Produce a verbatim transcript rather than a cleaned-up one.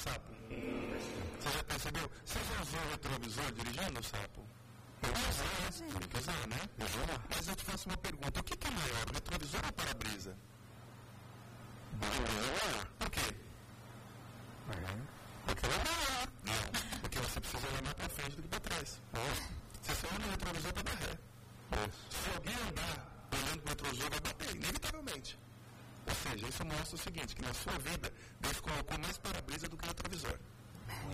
sapo? Você já percebeu? Você já usou o retrovisor dirigindo, sapo? Eu usei, tem que usar, né? Mas eu te faço uma pergunta, o que que é maior, o retrovisor ou o para-brisa? Por quê? Porque ela é maior. Não, porque você precisa olhar mais para frente do que para trás. Você só olha no retrovisor para dar ré. Se alguém andar olhando para o retrovisor, vai bater, inevitavelmente. Ou seja, isso mostra o seguinte, que na sua vida, Deus colocou mais para-brisa do que retrovisor.